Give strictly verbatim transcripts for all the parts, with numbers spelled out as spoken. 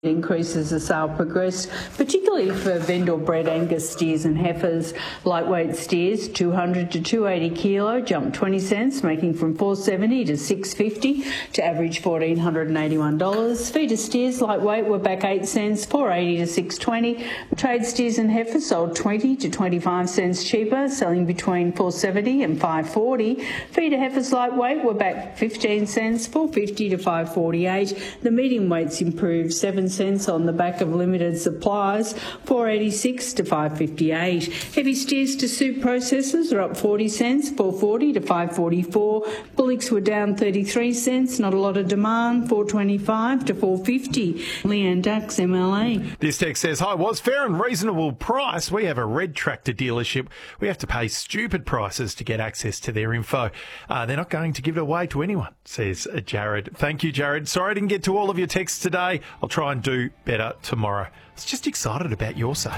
Increases as sale progressed, particularly for vendor-bred Angus steers and heifers. Lightweight steers, two hundred to two eighty kilo, jumped twenty cents, making from four seventy to six fifty to average one thousand four hundred eighty-one dollars. Feeder steers, lightweight, were back eight cents, four eighty to six twenty. Trade steers and heifers sold twenty to twenty-five cents cheaper, selling between four seventy and five forty. Feeder heifers, lightweight, were back fifteen cents, four fifty to five forty-eight. The medium weights improved seven cents on the back of limited supplies, four eighty-six to five fifty-eight. Heavy steers to soup processors are up forty cents, four forty to five forty-four. Bullocks were down thirty-three cents, not a lot of demand, four twenty-five to four fifty. Leanne Ducks, M L A. This text says, hi, was fair and reasonable price. We have a red tractor dealership. We have to pay stupid prices to get access to their info. Uh, they're not going to give it away to anyone, says Jared. Thank you, Jared. Sorry I didn't get to all of your texts today. I'll try and do better tomorrow. I was just excited about your sake.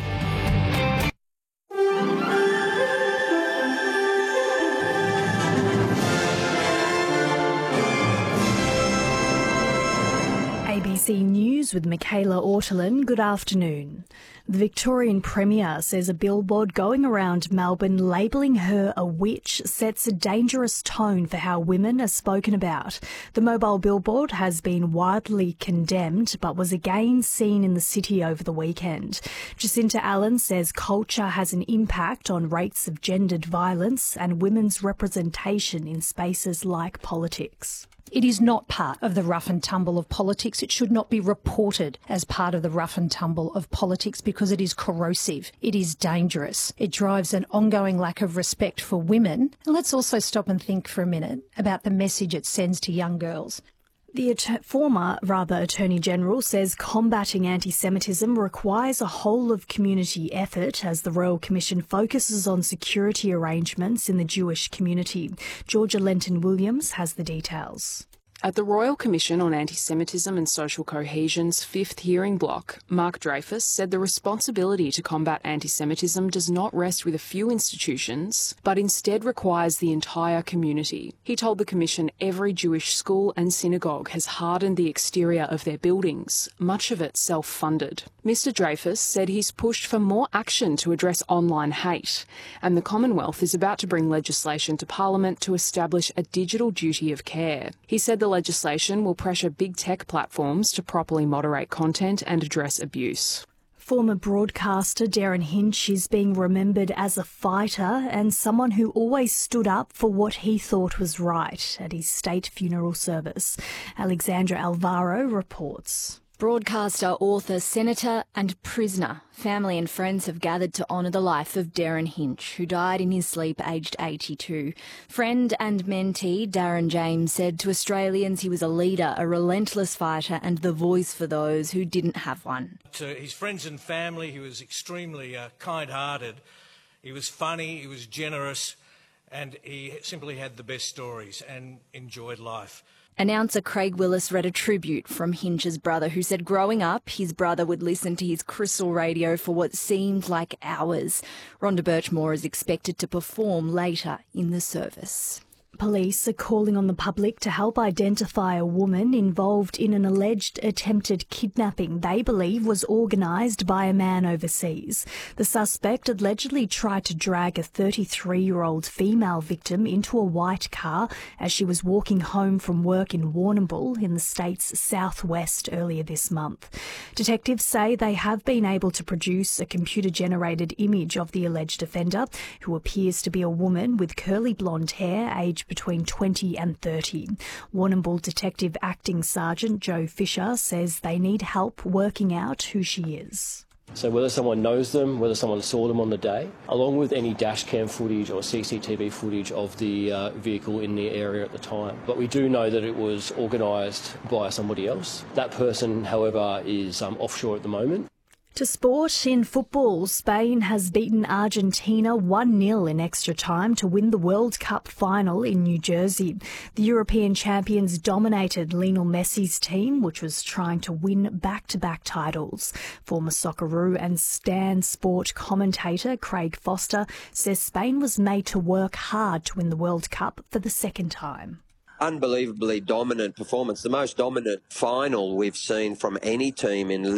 A B C News with Michaela Ortolin. Good afternoon. The Victorian Premier says a billboard going around Melbourne labelling her a witch sets a dangerous tone for how women are spoken about. The mobile billboard has been widely condemned but was again seen in the city over the weekend. Jacinta Allen says culture has an impact on rates of gendered violence and women's representation in spaces like politics. It is not part of the rough and tumble of politics. It should not be reported as part of the rough and tumble of politics because it is corrosive. It is dangerous. It drives an ongoing lack of respect for women. And let's also stop and think for a minute about the message it sends to young girls. The att- former, rather, Attorney General says combating anti-Semitism requires a whole-of-community effort as the Royal Commission focuses on security arrangements in the Jewish community. Georgia Lenton-Williams has the details. At the Royal Commission on Anti-Semitism and Social Cohesion's fifth hearing block, Mark Dreyfus said the responsibility to combat anti-Semitism does not rest with a few institutions, but instead requires the entire community. He told the Commission every Jewish school and synagogue has hardened the exterior of their buildings, much of it self-funded. Mister Dreyfus said he's pushed for more action to address online hate, and the Commonwealth is about to bring legislation to Parliament to establish a digital duty of care. He said the legislation will pressure big tech platforms to properly moderate content and address abuse. Former broadcaster Darren Hinch is being remembered as a fighter and someone who always stood up for what he thought was right at his state funeral service. Alexandra Alvaro reports. Broadcaster, author, senator and prisoner. Family and friends have gathered to honour the life of Darren Hinch, who died in his sleep aged eighty-two. Friend and mentee Darren James said to Australians he was a leader, a relentless fighter and the voice for those who didn't have one. To his friends and family, he was extremely uh, kind-hearted. He was funny, he was generous, and he simply had the best stories and enjoyed life. Announcer Craig Willis read a tribute from Hinch's brother, who said growing up, his brother would listen to his crystal radio for what seemed like hours. Rhonda Birchmore is expected to perform later in the service. Police are calling on the public to help identify a woman involved in an alleged attempted kidnapping they believe was organised by a man overseas. The suspect allegedly tried to drag a thirty-three-year-old female victim into a white car as she was walking home from work in Warrnambool in the state's southwest earlier this month. Detectives say they have been able to produce a computer-generated image of the alleged offender, who appears to be a woman with curly blonde hair, aged between twenty and thirty. Warrnambool Detective Acting Sergeant Joe Fisher says they need help working out who she is. So whether someone knows them, whether someone saw them on the day, along with any dash cam footage or C C T V footage of the uh, vehicle in the area at the time. But we do know that it was organised by somebody else. That person, however, is um, offshore at the moment. To sport, in football, Spain has beaten Argentina one nil in extra time to win the World Cup final in New Jersey. The European champions dominated Lionel Messi's team, which was trying to win back-to-back titles. Former Socceroo and Stan Sport commentator Craig Foster says Spain was made to work hard to win the World Cup for the second time. Unbelievably dominant performance, the most dominant final we've seen from any team in